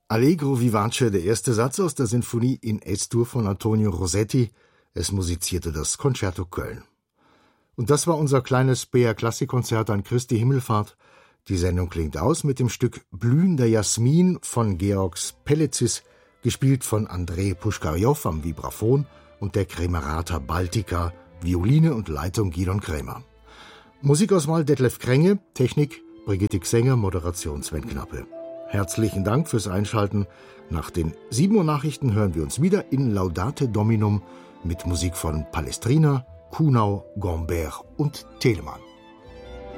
Allegro vivace, der erste Satz aus der Sinfonie in Es-Dur von Antonio Rossetti. Es musizierte das Concerto Köln. Und das war unser kleines BR-Klassikkonzert an Christi Himmelfahrt. Die Sendung klingt aus mit dem Stück Blühender Jasmin von Georgs Pellicis, gespielt von Andrei Puschkarjow am Vibraphon und der Kremerata Baltica, Violine und Leitung Gidon Krämer. Musikauswahl Detlef Krenge, Technik Brigitte Xenger, Moderation Sven Knappe. Herzlichen Dank fürs Einschalten. Nach den 7 Uhr Nachrichten hören wir uns wieder in Laudate Dominum mit Musik von Palestrina, Kuhnau, Gombert und Telemann.